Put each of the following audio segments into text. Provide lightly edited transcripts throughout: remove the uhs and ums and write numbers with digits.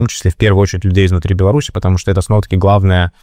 том числе в первую очередь людей изнутри Беларуси, потому что это снова-таки главная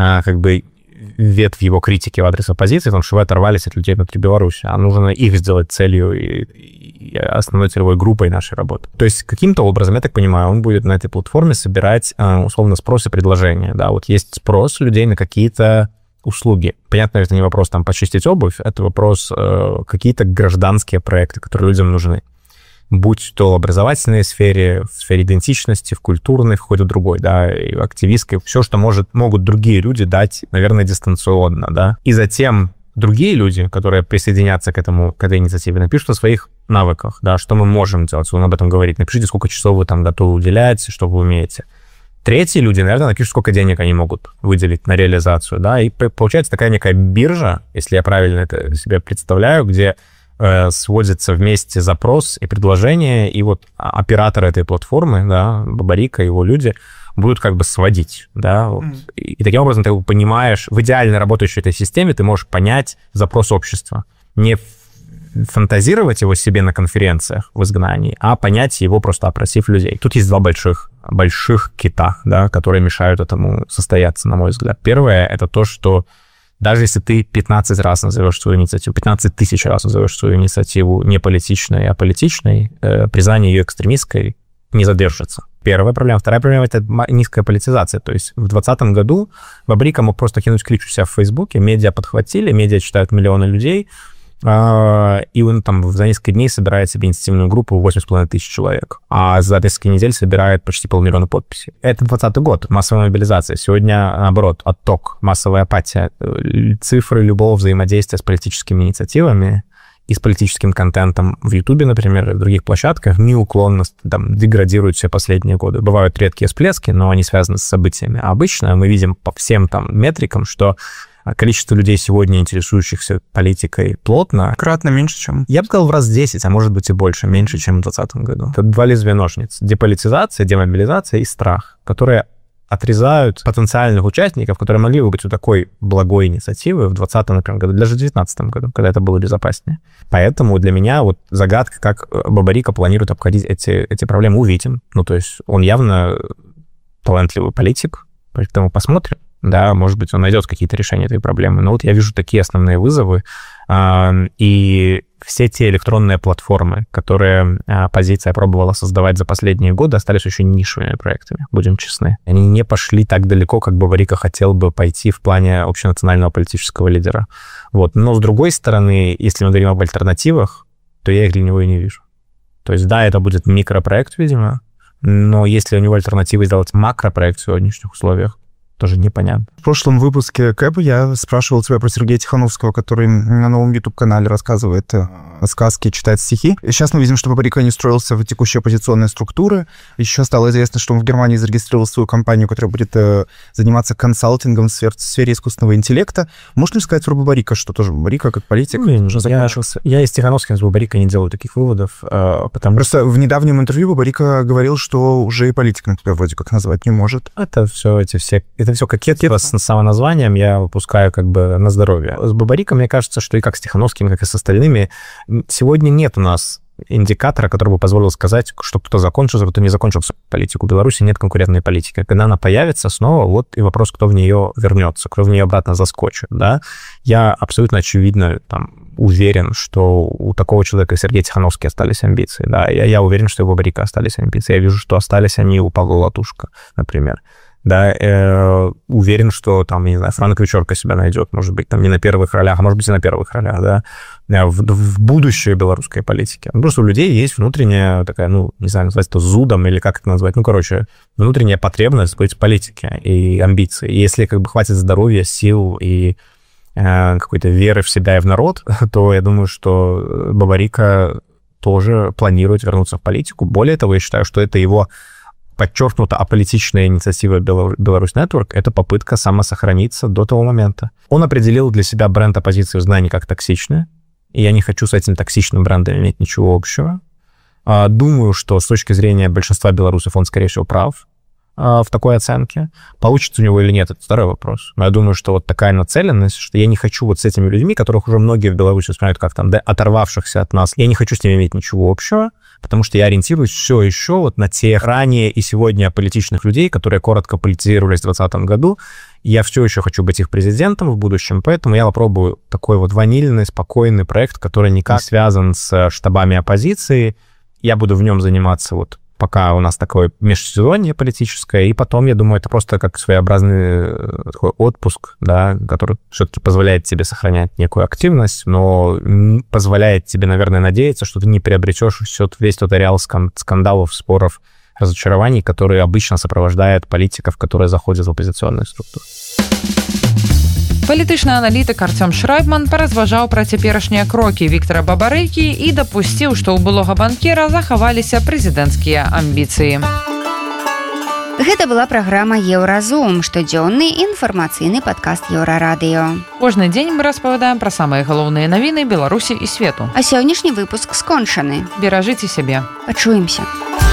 ветвь его критики в адрес оппозиции, потому что вы оторвались от людей внутри Беларуси, а нужно их сделать целью и основной целевой группой нашей работы. То есть каким-то образом, я так понимаю, он будет на этой платформе собирать, условно, спрос и предложения. Да, вот есть спрос людей на какие-то услуги. Понятно, это не вопрос там почистить обувь, это вопрос какие-то гражданские проекты, которые людям нужны. Будь то в образовательной сфере, в сфере идентичности, в культурной, в какой-то другой, да, и в активистской. Все, что могут другие люди дать, наверное, дистанционно, да. И затем другие люди, которые присоединятся к этой инициативе, напишут о своих навыках, да, что мы можем делать, он об этом говорит. Напишите, сколько часов вы там готовы уделять, что вы умеете. Третьи люди, наверное, напишут, сколько денег они могут выделить на реализацию, да, и получается такая некая биржа, если я правильно это себе представляю, где сводится вместе запрос и предложение, и вот оператор этой платформы, да, Бабарика, его люди, будут как бы сводить, да, вот. И таким образом ты понимаешь, в идеально работающей этой системе ты можешь понять запрос общества. Не фантазировать его себе на конференциях в изгнании, а понять его, просто опросив людей. Тут есть два больших кита, да, которые мешают этому состояться, на мой взгляд. Первое — это то, что даже если ты 15 раз назовешь свою инициативу, 15 тысяч раз назовешь свою инициативу не политичной, а политичной, признание ее экстремистской не задержится. Первая проблема. Вторая проблема — это низкая политизация. То есть в 2020 году Бабарика мог просто кинуть клич у себя в Фейсбуке, медиа подхватили, медиа читают миллионы людей, и он там за несколько дней собирает себе инициативную группу 8,5 тысяч человек, а за несколько недель собирает почти 500 000 подписей. Это 2020 год, массовая мобилизация. Сегодня, наоборот, отток, массовая апатия. Цифры любого взаимодействия с политическими инициативами и с политическим контентом в Ютубе, например, и в других площадках неуклонно там деградируют все последние годы. Бывают редкие всплески, но они связаны с событиями. А обычно мы видим по всем там метрикам, что количество людей, сегодня интересующихся политикой плотно... Кратно меньше, чем... Я бы сказал, в раз 10, а может быть и больше, меньше, чем в 2020 году. Это два лезвия ножниц. Деполитизация, демобилизация и страх, которые отрезают потенциальных участников, которые могли бы быть у такой благой инициативы в 2020, например, году, даже в 2019 году, когда это было безопаснее. Поэтому для меня вот загадка, как Бабарика планирует обходить эти проблемы, увидим. Ну, то есть он явно талантливый политик, поэтому посмотрим. Да, может быть, он найдет какие-то решения этой проблемы. Но вот я вижу такие основные вызовы. И все те электронные платформы, которые оппозиция пробовала создавать за последние годы, остались очень нишевыми проектами, будем честны. Они не пошли так далеко, как Бабарика хотел бы пойти в плане общенационального политического лидера. Вот. Но, с другой стороны, если мы говорим об альтернативах, то я их для него и не вижу. То есть, да, это будет микропроект, видимо, но если у него альтернативы сделать макропроект в сегодняшних условиях, тоже непонятно. В прошлом выпуске КЭБ я спрашивал тебя про Сергея Тихановского, который на новом YouTube-канале рассказывает сказки, читает стихи. И сейчас мы видим, что Бабарика не строился в текущие оппозиционные структуры. Еще стало известно, что он в Германии зарегистрировал свою компанию, которая будет заниматься консалтингом в сфере искусственного интеллекта. Можно ли сказать про Бабарика, что тоже Бабарика как политик уже закончился? Я из Тихановским с Бабарикой не делаю таких выводов, потому Просто в недавнем интервью Бабарика говорил, что уже и политик, например, вроде как назвать не может. Это все кокетство с самоназванием я выпускаю как бы на здоровье. С Бабариком, мне кажется, что и как с Тихановским, как и с остальными, сегодня нет у нас индикатора, который бы позволил сказать, что кто закончился, кто не закончился политику. В Беларуси нет конкурентной политики. Когда она появится снова, вот и вопрос, кто в нее вернется, кто в нее обратно заскочит, да. Я абсолютно очевидно уверен, что у такого человека, как Сергей Тихановский, остались амбиции, да. Я уверен, что у Бабарика остались амбиции. Я вижу, что остались они у Павла Латушко, например. Да, уверен, что там, не знаю, Франк Вечерко себя найдет, может быть, там не на первых ролях, а может быть и на первых ролях, да, в будущей белорусской политике. Просто у людей есть внутренняя такая, не знаю, назвать это зудом или как это назвать, внутренняя потребность быть в политике и амбиции. И если как бы хватит здоровья, сил и какой-то веры в себя и в народ, то я думаю, что Бабарика тоже планирует вернуться в политику. Более того, я считаю, что это его подчеркнуто аполитичная инициатива Беларусь Network — это попытка самосохраниться до того момента. Он определил для себя бренд оппозиции в знании как токсичный, и я не хочу с этим токсичным брендом иметь ничего общего. Думаю, что с точки зрения большинства белорусов он, скорее всего, прав в такой оценке. Получится у него или нет, это второй вопрос. Но я думаю, что вот такая нацеленность, что я не хочу вот с этими людьми, которых уже многие в Беларуси вспоминают как там, да, оторвавшихся от нас, я не хочу с ними иметь ничего общего, потому что я ориентируюсь все еще вот на тех ранее и сегодня аполитичных людей, которые коротко политизировались в 2020 году. Я все еще хочу быть их президентом в будущем, поэтому я попробую такой вот ванильный, спокойный проект, который никак не связан с штабами оппозиции. Я буду в нем заниматься вот пока у нас такое межсезонье политическое, и потом, я думаю, это просто как своеобразный такой отпуск, да, который все-таки позволяет тебе сохранять некую активность, но позволяет тебе, наверное, надеяться, что ты не приобретешь весь тот ареал скандалов, споров, разочарований, которые обычно сопровождают политиков, которые заходят в оппозиционные структуры. Палітычны аналітык Артём Шрайбман паразважаў пра цяперашнія крокі Віктара Бабарэйкі і дапусціў, што ў былога банкера захаваліся прэзідэнцкія амбіцыі. Гэта была праграма «Еўразум», штодзённы інфармацыйны падкаст Еўрарадыё. Кожны дзень мы распавядаем пра самыя галоўныя навіны Беларусі і свету. А сённяшні выпуск скончаны. Беражыце сябе. Пачуемся.